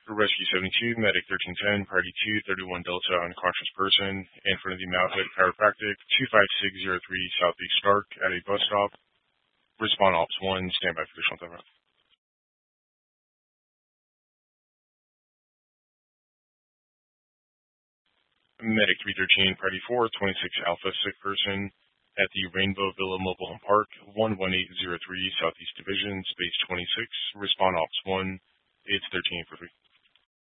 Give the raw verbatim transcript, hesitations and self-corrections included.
Rescue seventy-two, Medic thirteen ten, Party two thirty-one Delta, unconscious person, in front of the Mount Hood Chiropractic, two five six zero three Southeast Stark, at a bus stop. Respond Ops one, stand by for additional time. Medic three thirteen, Party four twenty-six Alpha, sick person, at the Rainbow Villa Mobile Home Park, one one eight zero three Southeast Division, Space twenty-six. Respond Ops one, it's thirteen for three.